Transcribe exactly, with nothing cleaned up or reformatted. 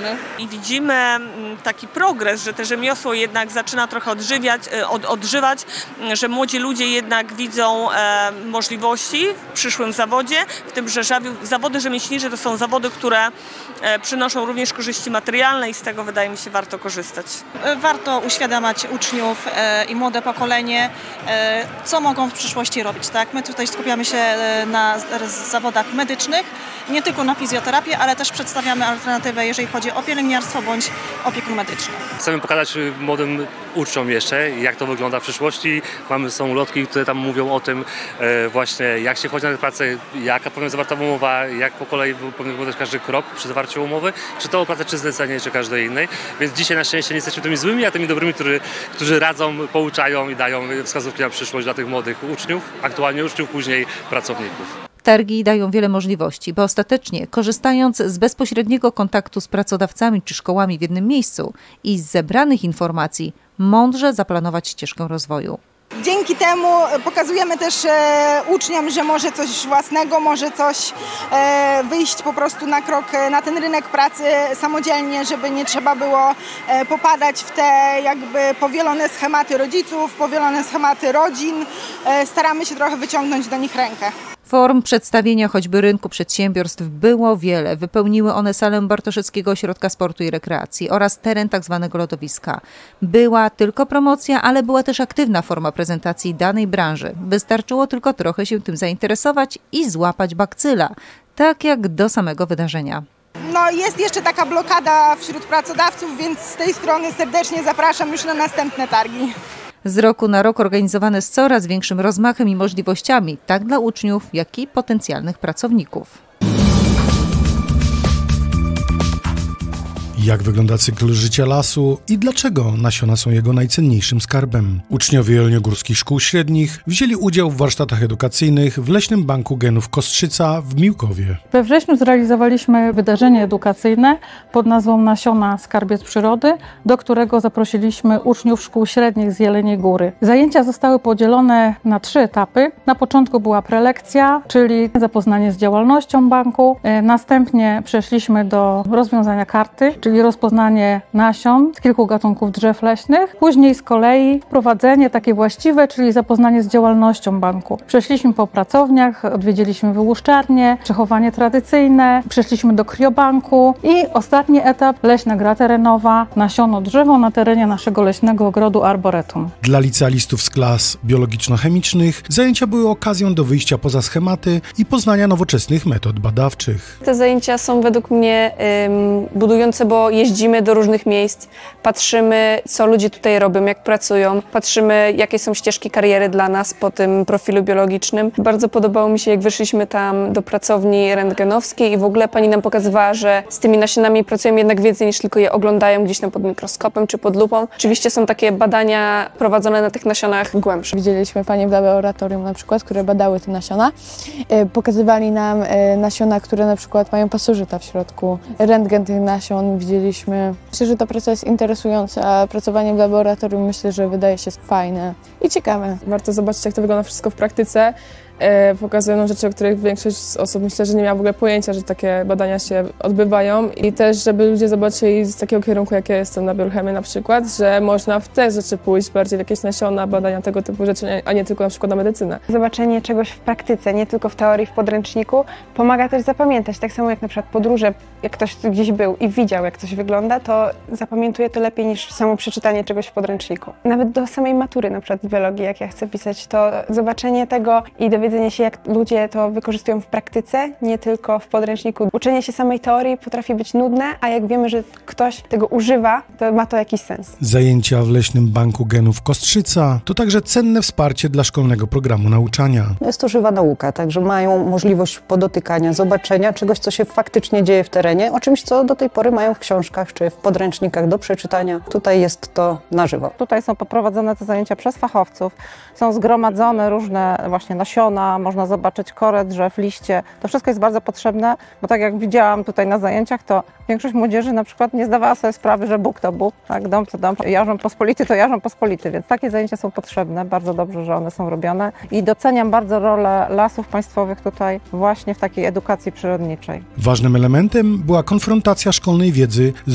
zachęcamy. I widzimy taki progres, że te rzemiosło jednak zaczyna trochę odżywiać, od, odżywać, że młodzi ludzie jednak widzą e, możliwości w przyszłym zawodzie, w tym, że zawody rzemieślnicze to są zawody, które e, przynoszą również korzyści materialne i z tego wydaje mi się warto korzystać. Warto uświadamiać uczniów e, i młode pokolenie, e, co mogą w przyszłości robić. Tak? My tutaj skupiamy się na zawodach medycznych, nie tylko na fizjoterapię, ale też przedstawiamy alternatywę, jeżeli chodzi o pielęgniarstwo bądź opiekun medyczny. Chcemy pokazać młodym uczniom jeszcze, jak to wygląda w przyszłości. Mamy, są ulotki, które tam mówią o tym e, właśnie, jak się chodzi na tę pracę, jaka powinna zawarta umowa, jak po kolei powinien wyglądać każdy krok przy zawarciu umowy, czy to o pracę, czy zlecenie, czy każdej innej. Więc dzisiaj na szczęście nie jesteśmy tymi złymi, a tymi dobrymi, którzy, którzy radzą, pouczają i dają wskazówki na przyszłość dla tych młodych uczniów, aktualnie uczniów, później pracowników. Targi dają wiele możliwości, bo ostatecznie, korzystając z bezpośredniego kontaktu z pracodawcami czy szkołami w jednym miejscu i z zebranych informacji, mądrze zaplanować ścieżkę rozwoju. Dzięki temu pokazujemy też e, uczniom, że może coś własnego, może coś e, wyjść po prostu na krok na ten rynek pracy samodzielnie, żeby nie trzeba było e, popadać w te jakby powielone schematy rodziców, powielone schematy rodzin. E, staramy się trochę wyciągnąć do nich rękę. Form przedstawienia choćby rynku przedsiębiorstw było wiele. Wypełniły one salę Bartoszewskiego Ośrodka Sportu i Rekreacji oraz teren tzw. lodowiska. Była tylko promocja, ale była też aktywna forma prezentacji danej branży. Wystarczyło tylko trochę się tym zainteresować i złapać bakcyla, tak jak do samego wydarzenia. No jest jeszcze taka blokada wśród pracodawców, więc z tej strony serdecznie zapraszam już na następne targi. Z roku na rok organizowane z coraz większym rozmachem i możliwościami, tak dla uczniów, jak i potencjalnych pracowników. Jak wygląda cykl życia lasu i dlaczego nasiona są jego najcenniejszym skarbem? Uczniowie jeleniogórskich szkół średnich wzięli udział w warsztatach edukacyjnych w Leśnym Banku Genów Kostrzyca w Miłkowie. We wrześniu zrealizowaliśmy wydarzenie edukacyjne pod nazwą Nasiona Skarbiec Przyrody, do którego zaprosiliśmy uczniów szkół średnich z Jeleniej Góry. Zajęcia zostały podzielone na trzy etapy. Na początku była prelekcja, czyli zapoznanie z działalnością banku. Następnie przeszliśmy do rozwiązania karty, czyli rozpoznanie nasion z kilku gatunków drzew leśnych. Później z kolei wprowadzenie takie właściwe, czyli zapoznanie z działalnością banku. Przeszliśmy po pracowniach, odwiedziliśmy wyłuszczarnie, przechowanie tradycyjne, przeszliśmy do kriobanku i ostatni etap leśna gra terenowa, nasiono drzewo na terenie naszego leśnego ogrodu arboretum. Dla licealistów z klas biologiczno-chemicznych zajęcia były okazją do wyjścia poza schematy i poznania nowoczesnych metod badawczych. Te zajęcia są według mnie ym, budujące, bo jeździmy do różnych miejsc, patrzymy, co ludzie tutaj robią, jak pracują, patrzymy, jakie są ścieżki kariery dla nas po tym profilu biologicznym. Bardzo podobało mi się, jak wyszliśmy tam do pracowni rentgenowskiej i w ogóle pani nam pokazywała, że z tymi nasionami pracują jednak więcej niż tylko je oglądają gdzieś tam pod mikroskopem czy pod lupą. Oczywiście są takie badania prowadzone na tych nasionach głębsze. Widzieliśmy panie w laboratorium na przykład, które badały te nasiona. Pokazywali nam nasiona, które na przykład mają pasożyta w środku. Rentgen tych nasion widzieliśmy. Myślę, że ta praca jest interesująca, a pracowanie w laboratorium myślę, że wydaje się fajne i ciekawe. Warto zobaczyć, jak to wygląda wszystko w praktyce. E, pokazują nam rzeczy, o których większość z osób myślę, że nie miała w ogóle pojęcia, że takie badania się odbywają i też, żeby ludzie zobaczyli z takiego kierunku, jak ja jestem na biochemii na przykład, że można w te rzeczy pójść, bardziej w jakieś nasiona, badania tego typu rzeczy, a nie tylko na przykład na medycynę. Zobaczenie czegoś w praktyce, nie tylko w teorii, w podręczniku, pomaga też zapamiętać. Tak samo jak na przykład podróże, jak ktoś gdzieś był i widział, jak coś wygląda, to zapamiętuje to lepiej niż samo przeczytanie czegoś w podręczniku. Nawet do samej matury na przykład z biologii, jak ja chcę pisać, to zobaczenie tego i dowiedzenie się, jak ludzie to wykorzystują w praktyce, nie tylko w podręczniku. Uczenie się samej teorii potrafi być nudne, a jak wiemy, że ktoś tego używa, to ma to jakiś sens. Zajęcia w Leśnym Banku Genów Kostrzyca to także cenne wsparcie dla szkolnego programu nauczania. Jest to żywa nauka, także mają możliwość podotykania, zobaczenia czegoś, co się faktycznie dzieje w terenie, o czymś, co do tej pory mają w książkach czy w podręcznikach do przeczytania. Tutaj jest to na żywo. Tutaj są poprowadzone te zajęcia przez fachowców, są zgromadzone różne właśnie nasiona, można zobaczyć korę drzew, liście. To wszystko jest bardzo potrzebne, bo tak jak widziałam tutaj na zajęciach, to większość młodzieży na przykład nie zdawała sobie sprawy, że Bóg to Bóg, tak, dom to dom, jarzą pospolity to jarzą pospolity, więc takie zajęcia są potrzebne, bardzo dobrze, że one są robione i doceniam bardzo rolę Lasów Państwowych tutaj właśnie w takiej edukacji przyrodniczej. Ważnym elementem była konfrontacja szkolnej wiedzy z